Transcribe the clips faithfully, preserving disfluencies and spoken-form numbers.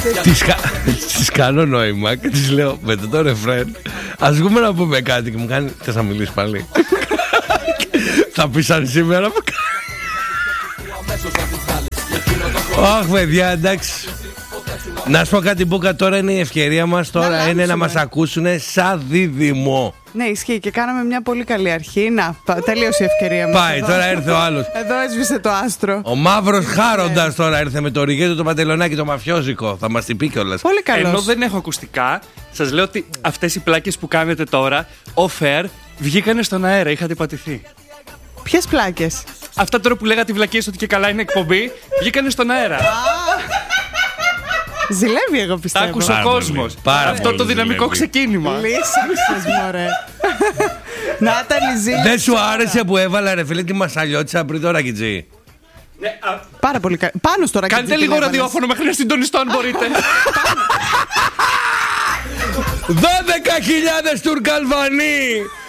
Της κάνω νόημα και της λέω με το ρεφρέν, ας βγούμε να πούμε κάτι. Και μου κάνει, θες να μιλήσεις πάλι? Θα πεις αν σήμερα μου κάνει. Αχ παιδιά, εντάξει. Να σου πω κάτι, Μπούκα, τώρα είναι η ευκαιρία μας. Τώρα να είναι να μας ακούσουν σαν δίδυμο. Ναι, ισχύει και κάναμε μια πολύ καλή αρχή. Να, τελείωσε η ευκαιρία μας. Πάει, εδώ. Τώρα ήρθε ο άλλος. Εδώ έσβησε το άστρο. Ο μαύρος χάροντας τώρα ήρθε με το ριγέτο, το παντελονάκι, το μαφιόζικο. Θα μας την πει κιόλας. Πολύ καλός. Ενώ δεν έχω ακουστικά, σας λέω ότι αυτές οι πλάκες που κάνετε τώρα, off-air, βγήκανε στον αέρα. Είχατε πατηθεί. Ποιες πλάκες? Αυτά τώρα που λέγατε βλακίες ότι και καλά είναι εκπομπή, βγήκανε στον αέρα. Ζηλεύει, εγώ πιστεύω. Τα άκουσε ο κόσμος. Αυτό το δυναμικό ξεκίνημα. Λύσαξες, μωρέ. Να ήταν η ζήλια. Δεν σου άρεσε που έβαλα, ρε φίλε, τη μασαλιώτησα πριν το ρακιτζί? Πάρα πολύ καλή. Πάνω στο ρακιτζί. Κάντε λίγο ραδιόφωνο μέχρι να συντονιστώ αν μπορείτε. Δώδεκα χιλιάδες Τουρκαλβανοί.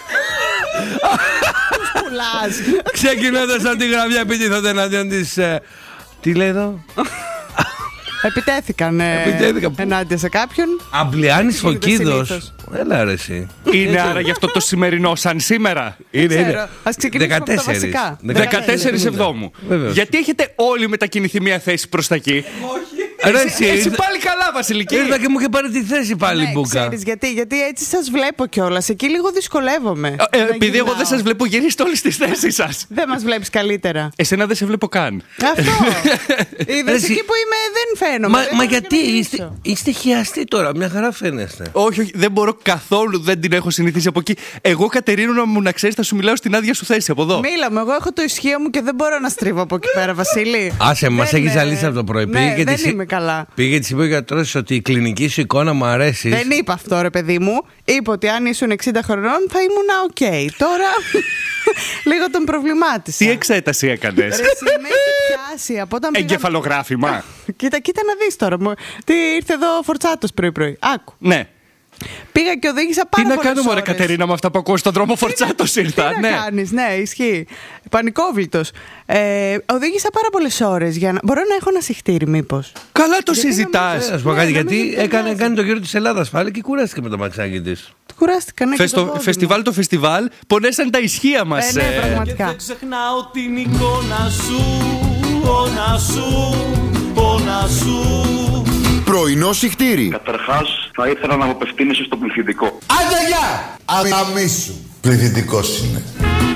Τους πουλάς. Ξεκινώντας από τη γραμμή επιτίθονται εναντίον της... Τι λέει εδώ? Επιτέθηκαν, Επιτέθηκαν ενάντια σε κάποιον. Αμπλιάνης Φωκίδος. Έλα ρε εσύ. Είναι άρα γι' αυτό το σημερινό σαν σήμερα? Είναι, είναι. Ας ξεκινήσουμε από τα βασικά. δεκατέσσερις Εβδόμου. Γιατί έχετε όλοι μετακινηθεί μια θέση προς τα εκεί? Ρε, εσύ, εσύ πάλι καλά, Βασιλική. Ήρθα και μου είχε πάρει τη θέση πάλι, ναι, Μπούκα. Ξέρεις γιατί, γιατί έτσι σας βλέπω κιόλας. Εκεί λίγο δυσκολεύομαι. Ε, επειδή εγώ δεν σας βλέπω, γυρίστε όλες τις θέσεις σας. Δεν μας βλέπεις καλύτερα. Εσένα δεν σε βλέπω καν. Αυτό. Είδες, εκεί που είμαι δεν φαίνομαι. Μα, μα γιατί είστε, είστε χιαστοί τώρα, μια χαρά φαίνεστε. Όχι, όχι, δεν μπορώ καθόλου, δεν την έχω συνηθίσει από εκεί. Εγώ, Κατερίνο, μου να ξέρεις, θα σου μιλάω στην άδεια σου θέση από εδώ. Μίλαμε, εγώ έχω το ισχύο μου και δεν μπορώ να στρίβω από εκεί πέρα, Βασίλη. Άσε, μας έχει ζαλίσει από το πρωί. Ναι, δεν της... είμαι καλά. Πήγε, της είπε ο γιατρός ότι η κλινική σου εικόνα μου αρέσει. Δεν είπα αυτό, ρε παιδί μου. Είπε ότι αν ήσουν εξήντα χρονών θα ήμουν οκ. Okay. Τώρα λίγο τον προβλημάτισα. Τι εξέταση έκανες? Ρε, με έχει πιάσει από όταν πήγα... Εγκεφαλογράφημα. Κοίτα, κοίτα να δεις τώρα. Τι ήρθε εδώ ο Φορτσάτος πρωί-πρωί. Άκου. Ναι. Πήγα και οδήγησα πάρα πολλές ώρες. Τι να κάνουμε, ρε Κατερίνα, με αυτά που ακούω στον δρόμο, Φορτσάτος ήρθα. Τι να ναι. κάνεις, ναι, ισχύει. Πανικόβλητος. Ε, οδήγησα πάρα πολλές ώρες για να... Μπορώ να έχω ένα συχτήρι, μήπως? Καλά το συζητάς. Ας πω κάτι, γιατί έκανε, κάνει το γύρο της Ελλάδας πάλι και κουράστηκε με το μαξάκι της. Κουράστηκα, ναι. Φεστο, φεστιβάλ το φεστιβάλ, πονέσαν τα ισχύα μας. Ε, ναι, πραγματικά. Δεν ξεχνάω την εικόνα σου, όνα σου, όνα σου. Πρωινό συχτήρι. Καταρχάς, θα ήθελα να απευθύνεσαι στο πληθυντικό. Άντε γεια! Αμαμίσου. Πληθυντικός είναι.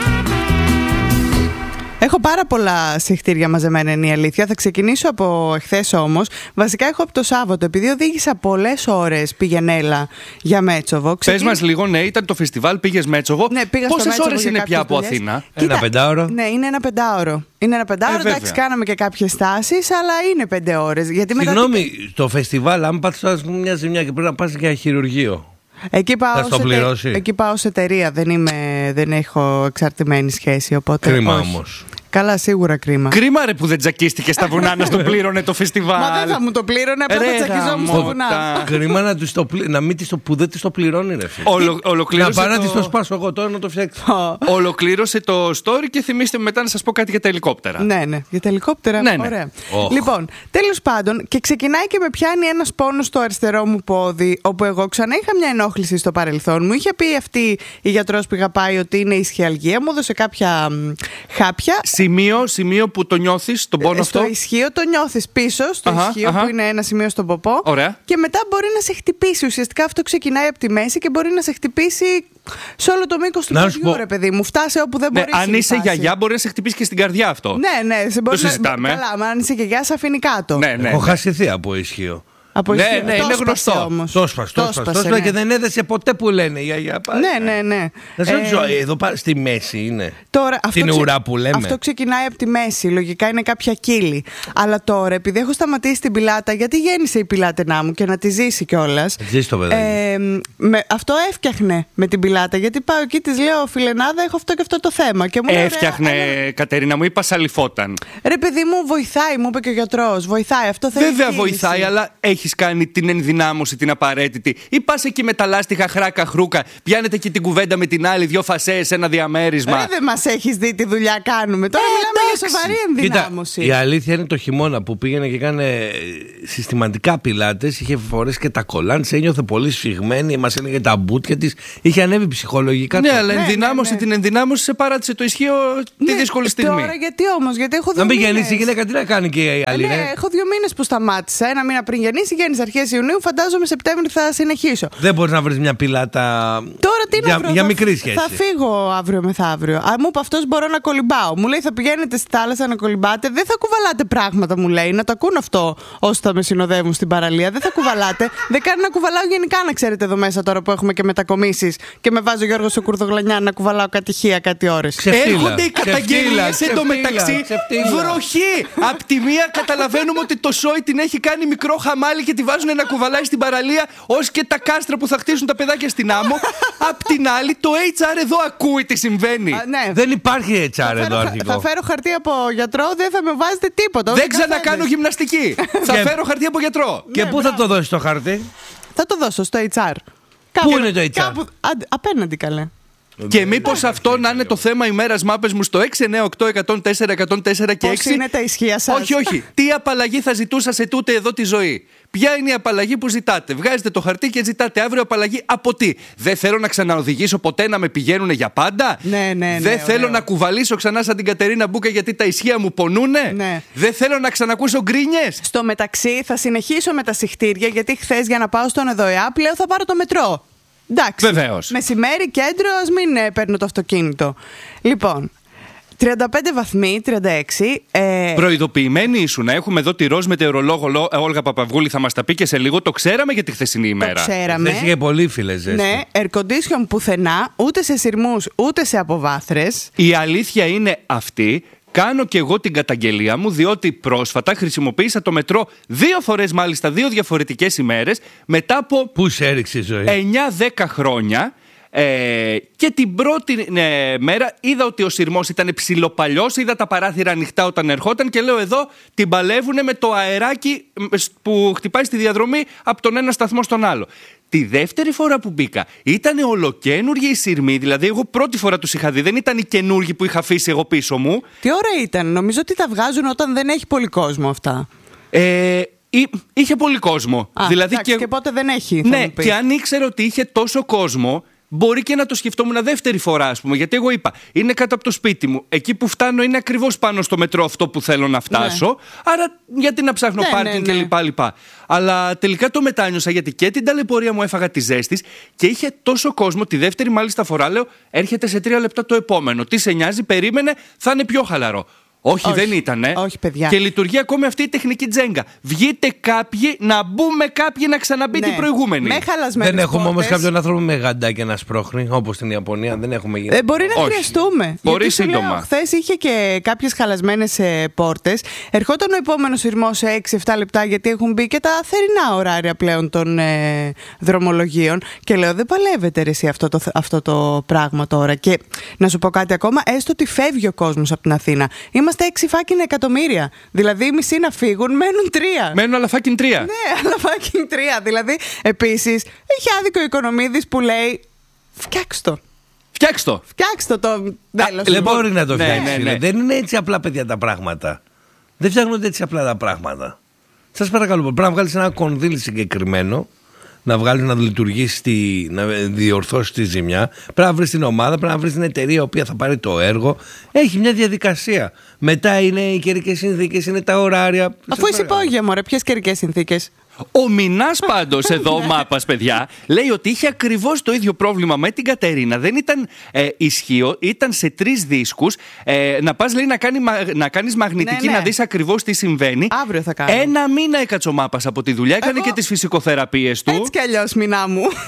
Έχω πάρα πολλά συχτήρια μαζεμένα, είναι η αλήθεια. Θα ξεκινήσω από εχθές όμως. Βασικά έχω από το Σάββατο, επειδή οδήγησα πολλές ώρες πηγενέλα για Μέτσοβο. Ξεκίν... Πες μας λίγο, ναι, ήταν το φεστιβάλ, πήγες Μέτσοβο. Ναι, πήγα Πόσες στο ώρες είναι πια από δουλειές. Αθήνα? Κοίτα, ένα πεντάωρο. Ναι, είναι ένα πεντάωρο. Είναι ένα πεντάωρο, ε, εντάξει, κάναμε και κάποιες στάσεις, αλλά είναι πέντε ώρες. Γιατί Συγγνώμη, μετά... το φεστιβάλ, αν πάθεις μια ζημιά και πρέπει να πας για χειρουργείο. Εκεί πάω, θα το ετε... Εκεί πάω σε εταιρεία, δεν, είμαι... δεν έχω εξαρτημένη σχέση, οπότε. Κρίμα όχι. όμως. Καλά, σίγουρα κρίμα. Κρίμα ρε που δεν τζακίστηκε στα βουνά να στο πλήρωνε το φεστιβάλ. Μα δεν θα μου το πλήρωνε, απλά θα τσακιζόμουν στα βουνά. Κρίμα να, τους το πλη... να μην της το... που δεν της το πληρώνει ρε φίλε. Ολο... Ολοκλήρωσε να πάω το... να της το σπάσω εγώ τώρα να το φτιάξω. Ολοκλήρωσε το story και θυμίστε μετά να σας πω κάτι για τα ελικόπτερα. Ναι, ναι, για τα ελικόπτερα. Ναι, ναι. Ωραία. Oh. Λοιπόν, τέλος πάντων, και ξεκινάει και με πιάνει ένας πόνος στο αριστερό μου πόδι, όπου εγώ ξανά είχα μια ενόχληση στο παρελθόν. Μου είχε πει αυτή η γιατρός που είχα πάει ότι είναι ισχυαλγία, μου έδωσε κάποια χάπια. Σημείο, σημείο που το νιώθεις, τον πόνο αυτό. Στο ισχύο το νιώθεις πίσω, στο αχα, ισχύο αχα. Που είναι ένα σημείο στον ποπό. Ωραία. Και μετά μπορεί να σε χτυπήσει. Ουσιαστικά αυτό ξεκινάει από τη μέση και μπορεί να σε χτυπήσει σε όλο το μήκος του ποδιού, ρε παιδί μου. Φτάσε όπου δεν ναι, μπορεί. Αν είσαι γιαγιά, μπορεί να σε χτυπήσει και στην καρδιά αυτό. Ναι, ναι, σε μπορεί το συζητάμε. Να... Καλά, μα αν είσαι γιαγιά, σε αφήνει κάτω. Ναι, ναι, έχω ναι. χάσει θεία από ισχύο. Από ναι, ισχύο. ναι, είναι γνωστό. Το σπασε, το σπασε. Ναι. Και δεν έδεσε ποτέ που λένε η γιαγιά. Ναι, ναι, ναι. Να σε ρωτήσω, ε, εδώ στη μέση είναι. Τώρα, την αυτό ουρά που λέμε. Αυτό ξεκινάει από τη μέση. Λογικά είναι κάποια κύλη. Αλλά τώρα, επειδή έχω σταματήσει την πιλάτα, γιατί γέννησε η πιλάτενά μου και να τη ζήσει κιόλας. Ζήσει το παιδάκι. Ε, με, αυτό έφτιαχνε με την πιλάτα. Γιατί πάω εκεί, τη λέω, Φιλενάδα, έχω αυτό και αυτό το θέμα. Και μου έφτιαχνε, ωραία, Κατερίνα μου, ή πασαλιφόταν. Ρε παιδί μου, βοηθάει, μου είπε και ο γιατρός. Βοηθάει, αυτό θέλει. Βέβαια κίνηση. βοηθάει, αλλά έχει έχεις κάνει την ενδυνάμωση την απαραίτητη, ή πας εκεί με τα λάστιχα χράκα χρούκα, πιάνετε εκεί την κουβέντα με την άλλη, δυο φασέες, ένα διαμέρισμα. Ε, δεν μας έχεις δει τι δουλειά κάνουμε. Τώρα ε, μιλάμε για σοβαρή ενδυνάμωση. Κοίτα, η αλήθεια είναι το χειμώνα που πήγαινε και έκανε συστηματικά πιλάτες, είχε φορέσει και τα κολάνς, ένιωθε πολύ σφιγμένη, μας έλεγε τα μπουτια της, είχε ανέβει ψυχολογικά. Ναι, το... αλλά ναι, ενδυνάμωση, ναι, ναι. την ενδυνάμωση σε παράτησε το ισχύο τη ναι, δύσκολη στιγμή. Τώρα γιατί όμως, γιατί έχω δύο Να μην μήνες. γεννήσει η γυναίκα, τι να κάνει και η άλλη. Ναι, ναι. έχω δύο μήνες που σταμάτησα. Ένα μήνα πριν γεννήσει, γέννησε αρχές Ιουνίου. Φαντάζομαι Σεπτέμβρη θα συνεχίσω. Δεν μπορείς να βρεις μια πιλάτα. Τώρα τι για, να βρω, για θα, μικρή σχέση. Θα φύγω αύριο μεθαύριο. Α, μου είπε αυτός μπορώ να κολυμπάω. Μου λέει θα πηγαίνετε στη θάλασσα να κολυμπάτε. Δεν θα κουβαλάτε πράγματα, μου λέει. Να το ακούν αυτό όσοι θα με συνοδεύουν στην παραλία. Δεν θα κουβαλάτε. Δεν κάνει να κουβαλάω γενικά, να ξέρετε εδώ μέσα τώρα που έχουμε και μετακομίσεις και με βάζει ο Γιώργος ο Κουρδογλανιά να κουβαλάω κάτι χεία, κάτι ώρες. Ξεφτύλα, Έρχονται οι ξεφτύλα, καταγγελίες εντωμεταξύ. ξεφτύλα. Βροχή! Απ' τη μία καταλαβαίνουμε ότι το σόι την έχει κάνει μικρό χαμάλι και τη βάζουν να κουβαλάει στην παραλία ως και τα κάστρα που θα χτίσουν τα παιδάκια στην άμμο. Απ' την άλλη, το έιτς αρ εδώ ακούει τι συμβαίνει. Α, ναι. Δεν υπάρχει έιτς αρ Θα εδώ φέρω, αρχικό. θα φέρω χαρτί από γιατρό, δεν θα με βάζετε τίποτα. Δεν ούτε ξανακάνω καφέδες. γυμναστική. Θα Και- φέρω χαρτί από γιατρό. Και Ναι, πού θα μπράβο. το δώσεις το χαρτί? Θα το δώσω στο έιτς αρ. Πού είναι το έιτς αρ? Κάπου, άντε, απέναντι καλέ. Και μήπως αυτό να είναι το θέμα ημέρας μάπες μου στο έξι εννιά οκτώ εκατόν τέσσερα εκατόν τέσσερα και Πώς έξι. είναι τα ισχύα σας? Όχι, όχι. Τι απαλλαγή θα ζητούσα σε τούτε εδώ τη ζωή? Ποια είναι η απαλλαγή που ζητάτε? Βγάζετε το χαρτί και ζητάτε αύριο απαλλαγή από τι? Δεν θέλω να ξαναοδηγήσω ποτέ να με πηγαίνουν για πάντα. Ναι, ναι, ναι, Δεν ωραίο. θέλω να κουβαλήσω ξανά σαν την Κατερίνα Μπούκα γιατί τα ισχύα μου πονούνε. Ναι. Δεν θέλω να ξανακούσω γκρίνιες. Στο μεταξύ θα συνεχίσω με τα συχτήρια γιατί χθες για να πάω στον ΕΔΟΕΑ πλέον θα πάρω το μετρό. Εντάξει. Βεβαίως. Μεσημέρι, κέντρο, ας μην ε, παίρνω το αυτοκίνητο. Λοιπόν, τριάντα πέντε βαθμοί, τριάντα έξι. Ε, Προειδοποιημένοι ήσουν. Έχουμε εδώ τη ροζ μετεωρολόγο Λο- Όλγα Παπαβγούλη, θα μας τα πει και σε λίγο. Το ξέραμε για τη χθεσινή το ημέρα. ξέραμε. Δεν είχε πολύ φίλες ζέστη. Ναι, air condition πουθενά, ούτε σε σειρμούς, ούτε σε αποβάθρες. Η αλήθεια είναι αυτή. Κάνω και εγώ την καταγγελία μου, διότι πρόσφατα χρησιμοποίησα το μετρό δύο φορές, μάλιστα δύο διαφορετικές ημέρες, μετά από Πού σε έριξε η ζωή? εννιά δέκα χρόνια. Ε, και την πρώτη ε, μέρα είδα ότι ο σειρμός ήταν ψιλοπαλιός, είδα τα παράθυρα ανοιχτά όταν ερχόταν και λέω εδώ την παλεύουνε με το αεράκι που χτυπάει στη διαδρομή από τον ένα σταθμό στον άλλο. Τη δεύτερη φορά που μπήκα ήταν ολοκένουργοι οι σειρμοί, δηλαδή εγώ πρώτη φορά τους είχα δει, δεν ήταν οι καινούργοι που είχα αφήσει εγώ πίσω μου. Τι ώρα ήταν, νομίζω ότι τα βγάζουν όταν δεν έχει πολύ κόσμο αυτά. Ε, Εί- είχε πολύ κόσμο. Α, δηλαδή εντάξει, και... πότε δεν έχει, θα Ναι, μου πεις. και αν ήξερα ότι είχε τόσο κόσμο, μπορεί και να το σκεφτόμουν δεύτερη φορά, ας πούμε. Γιατί εγώ είπα, είναι κάτω από το σπίτι μου. Εκεί που φτάνω είναι ακριβώς πάνω στο μετρό αυτό που θέλω να φτάσω. Άρα, γιατί να ψάχνω Ναι, πάρκινγκ ναι, ναι. κλπ. λοιπά. Αλλά τελικά το μετάνιωσα γιατί και την ταλαιπωρία μου έφαγα τη ζέστη και είχε τόσο κόσμο. Τη δεύτερη, μάλιστα, φορά λέω: έρχεται σε τρία λεπτά το επόμενο. Τι σε νοιάζει, περίμενε, θα είναι πιο χαλαρό. Όχι, Όχι. δεν ήτανε. Όχι, παιδιά. Και λειτουργεί ακόμη αυτή η τεχνική τζέγκα. Βγείτε κάποιοι, να μπούμε κάποιοι να ξαναμπεί Ναι. την προηγούμενη. Με χαλασμένες Δεν έχουμε όμως πόρτες. κάποιον άνθρωπο με γαντάκια να σπρώχνει, όπως στην Ιαπωνία. Δεν έχουμε γίνει. Ε, μπορεί να Όχι. χρειαστούμε. Μπορεί Γιατί σου σύντομα. λέω, χθες είχε και κάποιες χαλασμένες ε, πόρτες. Ερχόταν ο επόμενος σειρμός σε έξι εφτά λεπτά γιατί έχουν μπει και τα θερινά ωράρια πλέον των ε, δρομολογίων. Και λέω δεν παλεύετε ρε εσύ αυτό το, αυτό το πράγμα τώρα. Και να σου πω κάτι ακόμα, έστω ότι φεύγει ο κόσμος από την Αθήνα. Είμαστε έξι φάκιν εκατομμύρια. Δηλαδή οι μισοί να φύγουν, μένουν τρία. Μένουν αλλά fucking τρία. Ναι, αλλά fucking τρία. Δηλαδή, επίσης, έχει άδικο ο Οικονομίδης που λέει φτιάξτε το. Φτιάξτε το. Φτιάξτε το τέλος. Δεν μπορεί να το ναι, φτιάξει. ναι, φίλε. ναι. Δεν είναι έτσι απλά, παιδιά, τα πράγματα. Δεν φτιάχνονται έτσι απλά τα πράγματα. Σας παρακαλώ, πρέπει να βγάλεις ένα κονδύλι συγκεκριμένο, να βγάλεις να λειτουργήσει, τη, να διορθώσει τη ζημιά. Πρέπει να βρεις την ομάδα, πρέπει να βρεις την εταιρεία η οποία θα πάρει το έργο. Έχει μια διαδικασία. Μετά είναι οι καιρικές συνθήκες, είναι τα ωράρια. Αφού Σας είσαι παρακαλώ. υπόγεια, μωρέ, ποιες καιρικές συνθήκες. Ο Μινάς πάντως εδώ, ο Μάπας, παιδιά, λέει ότι είχε ακριβώς το ίδιο πρόβλημα με την Κατερίνα. Δεν ήταν ε, ισχύο, ήταν σε τρεις δίσκους. Ε, να πας, λέει, να, κάνει, να κάνεις μαγνητική, Ναι, ναι. να δεις ακριβώς τι συμβαίνει. Αύριο θα κάνω. Ένα μήνα έκατσε ο Μάπας από τη δουλειά, έκανε Εγώ- και τις φυσικοθεραπείες του. Έτσι κι αλλιώς, μηνά μου. Θα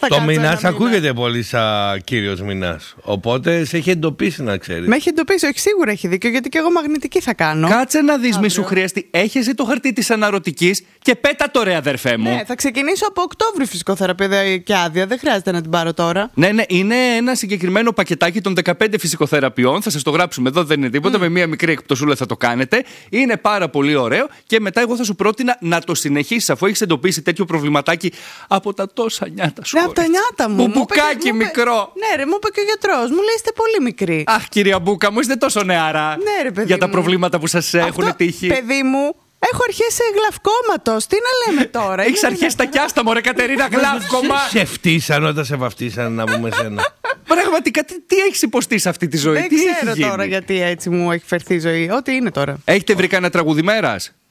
θα Το κάτσω ένα Μινάς μήνα. ακούγεται πολύ σαν κύριος Μινάς. Οπότε σε έχει εντοπίσει, να ξέρεις. Με έχει εντοπίσει, όχι σίγουρα έχει δίκιο, γιατί και εγώ μαγνητική θα κάνω. Κάτσε να δεις, μη Αύριο. σου χρειαστεί. Έχεις το χαρτί της αναρωτικής και πέτα το ρε αδερφέ μου. Ναι, θα ξεκινήσω από Οκτώβρη φυσικοθεραπεία και άδεια. Δεν χρειάζεται να την πάρω τώρα. Ναι, ναι, είναι ένα συγκεκριμένο πακετάκι των δεκαπέντε φυσικοθεραπείων. Θα σας το γράψουμε εδώ, δεν είναι τίποτα. Mm. Με μία μικρή εκπτωσούλα θα το κάνετε. Είναι πάρα πολύ ωραίο και μετά εγώ θα σου πρότεινα να το συνεχίσεις αφού έχεις εντοπίσει τέτοιο προβληματάκι από τα τόσα νιάτα σου. Ναι, από τα νιάτα μου. Μπουμπουκάκι Μου είπε- μικρό. Ναι, ρε, μου είπε και ο γιατρός. Μου λέει είστε πολύ μικρή. Αχ, κυρία Μπούκα μου, είστε τόσο νεαρά. Ναι, ρε, παιδί για τα μου. προβλήματα που σας έχουν Αυτό, τύχει. Παιδί μου, έχω αρχίσει γλαυκόματος. Τι να λέμε τώρα. Έχεις Είναι αρχίσει τα κιάστα, μωρέ Κατερίνα, γλαύκομα. Σε φτύσαν όταν σε βαφτίσαν, να πούμε σένα. Πραγματικά, τι, τι έχεις υποστεί σε αυτή τη ζωή, Δεν τι ξέρω έχει γίνει? τώρα γιατί έτσι μου έχει φερθεί η ζωή. Ό,τι είναι τώρα. Έχετε βρει κανένα τραγούδι μέρας?